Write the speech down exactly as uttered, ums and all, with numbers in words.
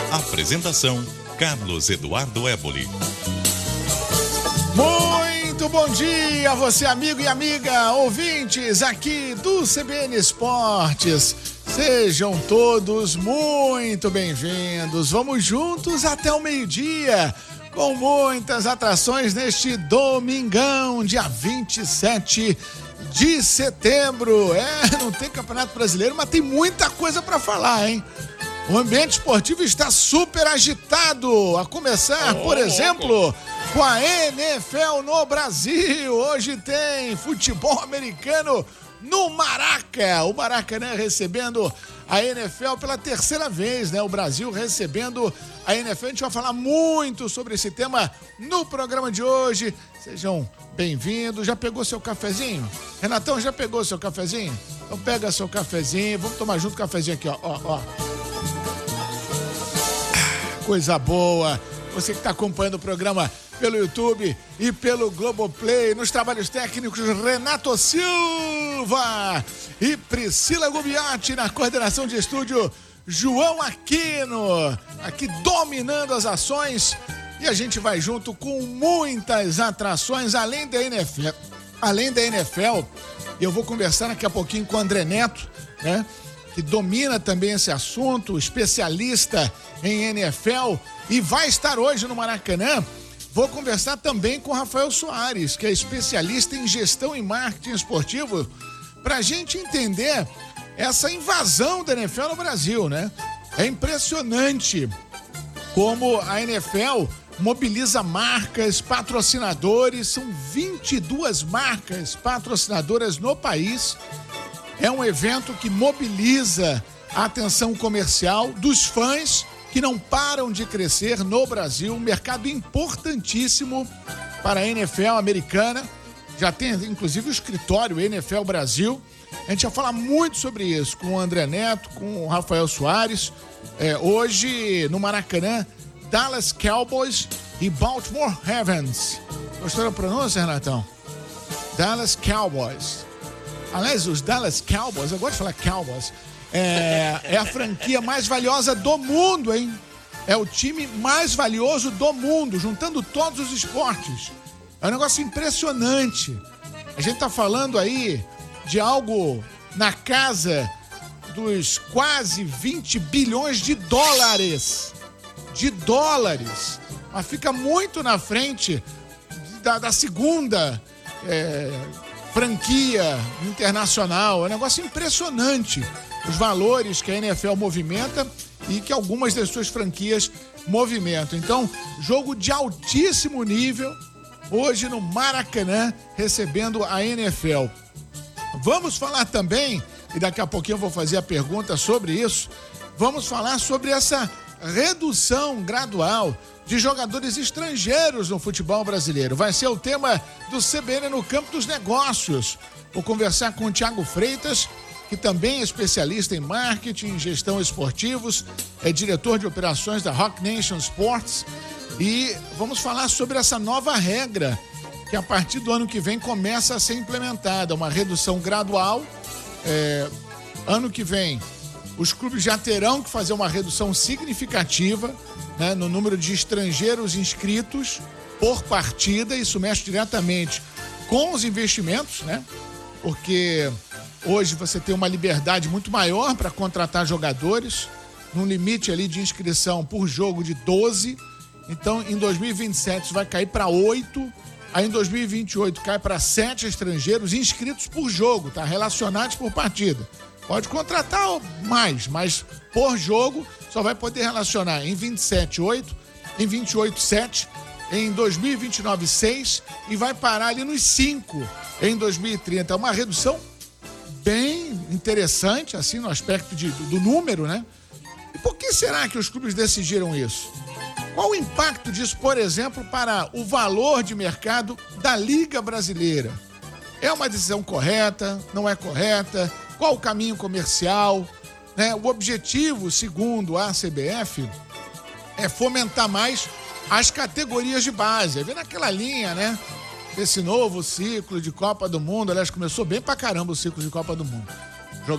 Apresentação, Carlos Eduardo Éboli. Muito bom dia, você amigo e amiga, ouvintes aqui do C B N Esportes. Sejam todos muito bem-vindos. Vamos juntos até o meio-dia, com muitas atrações neste domingão, dia vinte e sete de setembro. É, não tem Campeonato Brasileiro, mas tem muita coisa para falar, hein? O ambiente esportivo está super agitado, a começar, por exemplo, com a N F L no Brasil. Hoje tem futebol americano no Maraca. O Maracanã recebendo a N F L pela terceira vez, né? O Brasil recebendo a N F L. A gente vai falar muito sobre esse tema no programa de hoje. Sejam bem-vindos. Já pegou seu cafezinho? Renatão, já pegou seu cafezinho? Então pega seu cafezinho. Vamos tomar junto o cafezinho aqui, ó, ó, ó. Coisa boa. Você que está acompanhando o programa pelo YouTube e pelo Globoplay, nos trabalhos técnicos, Renato Silva e Priscila Gubiotti, na coordenação de estúdio, João Aquino, aqui dominando as ações, e a gente vai junto com muitas atrações, além da N F L. Além da N F L, eu vou conversar daqui a pouquinho com o André Neto, né? Que domina também esse assunto, especialista em N F L, e vai estar hoje no Maracanã. Vou conversar também com o Rafael Soares, que é especialista em gestão e marketing esportivo, para a gente entender essa invasão da N F L no Brasil, né? É impressionante como a N F L mobiliza marcas, patrocinadores, são vinte e duas marcas patrocinadoras no país. É um evento que mobiliza a atenção comercial dos fãs que não param de crescer no Brasil. Um mercado importantíssimo para a N F L americana. Já tem, inclusive, o escritório N F L Brasil. A gente vai falar muito sobre isso com o André Neto, com o Rafael Soares. É, hoje, no Maracanã, Dallas Cowboys e Baltimore Ravens. Gostou da pronúncia, Renatão? Dallas Cowboys. Aliás, os Dallas Cowboys, eu gosto de falar Cowboys, é, é a franquia mais valiosa do mundo, hein? É o time mais valioso do mundo, juntando todos os esportes. É um negócio impressionante. A gente tá falando aí de algo na casa dos quase vinte bilhões de dólares. De dólares. Mas fica muito na frente da, da segunda... É, franquia internacional. É um negócio impressionante os valores que a N F L movimenta e que algumas das suas franquias movimentam. Então, jogo de altíssimo nível hoje no Maracanã, recebendo a N F L. Vamos falar também, e daqui a pouquinho eu vou fazer a pergunta sobre isso, vamos falar sobre essa redução gradual de jogadores estrangeiros no futebol brasileiro. Vai ser o tema do C B N no campo dos negócios. Vou conversar com o Thiago Freitas, que também é especialista em marketing e gestão esportivos, é diretor de operações da Rock Nation Sports, e vamos falar sobre essa nova regra que a partir do ano que vem começa a ser implementada, uma redução gradual. É, ano que vem os clubes já terão que fazer uma redução significativa, né, no número de estrangeiros inscritos por partida. Isso mexe diretamente com os investimentos, né? Porque hoje você tem uma liberdade muito maior para contratar jogadores, num limite ali de inscrição por jogo de doze. Então, em dois mil e vinte e sete isso vai cair para oito. Aí, em dois mil e vinte e oito, cai para sete estrangeiros inscritos por jogo, tá? Relacionados por partida. Pode contratar mais, mas por jogo só vai poder relacionar em vinte e sete, oito, em vinte e oito, sete, em dois mil e vinte e nove, seis e vai parar ali nos cinco em dois mil e trinta. É uma redução bem interessante, assim, no aspecto de, do, do número, né? E por que será que os clubes decidiram isso? Qual o impacto disso, por exemplo, para o valor de mercado da Liga Brasileira? É uma decisão correta? Não é correta? Qual o caminho comercial? Né? O objetivo, segundo a C B F, é fomentar mais as categorias de base. É ver naquela linha, né? Esse novo ciclo de Copa do Mundo. Aliás, começou bem pra caramba o ciclo de Copa do Mundo.